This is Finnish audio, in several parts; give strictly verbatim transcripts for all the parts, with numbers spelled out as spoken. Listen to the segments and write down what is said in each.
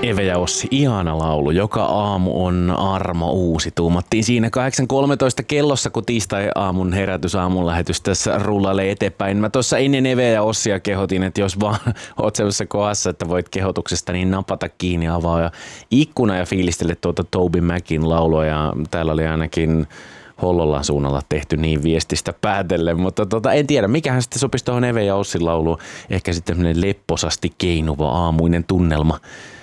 Eve ja Ossi, ihana laulu. Joka aamu on armo uusi. Tuumattiin siinä kahdeksan kolmetoista kellossa, kun tiistai-aamun herätys aamun lähetys tässä rullailee eteenpäin. Mä tuossa ennen Eve ja Ossia kehotin, että jos vaan oot sellaisessa kohdassa, että voit kehotuksesta niin napata kiinni, avaa ja ikkuna ja fiilistele tuota Toby Macin laulua. Ja täällä oli ainakin Hollolan suunnalla tehty niin viestistä päätellen, mutta tota, en tiedä, mikähän sitten sopisi tuohon Eve ja Ossin lauluun. Ehkä sitten tämmöinen lepposasti keinuva aamuinen tunnelma,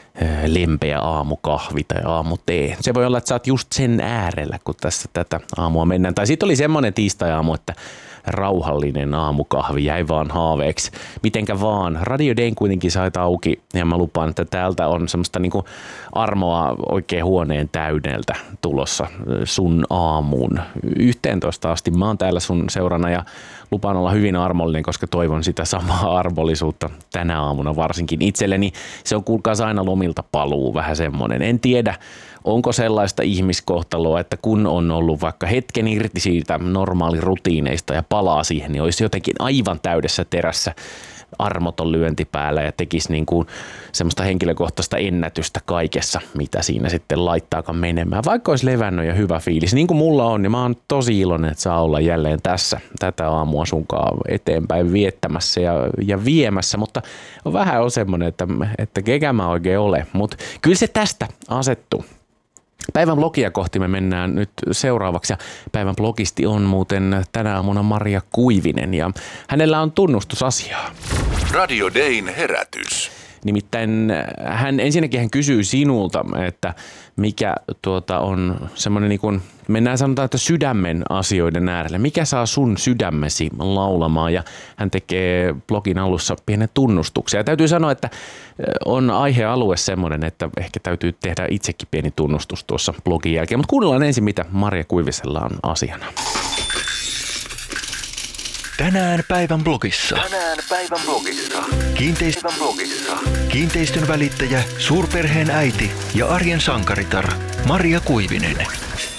lempeä aamukahvi tai aamutee. Se voi olla, että sä oot just sen äärellä, kun tässä tätä aamua mennään. Tai sitten oli semmoinen tiistai-aamu, että rauhallinen aamukahvi jäi vaan haaveeksi. Mitenkä vaan. Radio Dayn kuitenkin sait auki ja mä lupaan, että täältä on semmoista niinku armoa oikein huoneen täydeltä tulossa sun aamuun. yhteentoista asti mä oon täällä sun seurana ja lupaan olla hyvin armollinen, koska toivon sitä samaa armollisuutta tänä aamuna varsinkin itselleni. Se on kuulkaas aina lomilta paluu vähän semmoinen. En tiedä, onko sellaista ihmiskohtaloa, että kun on ollut vaikka hetken irti siitä normaalirutiineista ja palaa siihen, niin olisi jotenkin aivan täydessä terässä armoton lyönti päällä ja tekisi niin kuin semmoista henkilökohtaista ennätystä kaikessa, mitä siinä sitten laittaakaan menemään. Vaikka olisi levännyt ja hyvä fiilis, niin kuin mulla on, niin mä oon tosi iloinen, että saa olla jälleen tässä tätä aamua sunkaan eteenpäin viettämässä ja, ja viemässä, mutta vähän on semmoinen, että, että kekä mä oikein ole, mutta kyllä se tästä asettuu. Päivän blogia kohti me mennään nyt seuraavaksi ja päivän blogisti on muuten tänä aamuna Maria Kuivinen ja hänellä on tunnustusasiaa. Radio Dayn herätys. Nimittäin hän ensinnäkin hän kysyy sinulta, että mikä tuota on semmoinen niin kuin, mennään sanotaan, että sydämen asioiden äärelle. Mikä saa sun sydämesi laulamaan ja hän tekee blogin alussa pienen tunnustuksen. Ja täytyy sanoa, että on aihealue semmoinen, että ehkä täytyy tehdä itsekin pieni tunnustus tuossa blogin jälkeen. Mutta kuunnellaan ensin, mitä Maria Kuivisella on asiana. Tänään päivän blogissa. Tänään päivän blogissa. Kiinteistön blogissa. Kiinteistön välittäjä, suurperheen äiti ja arjen sankaritar Maria Kuivinen.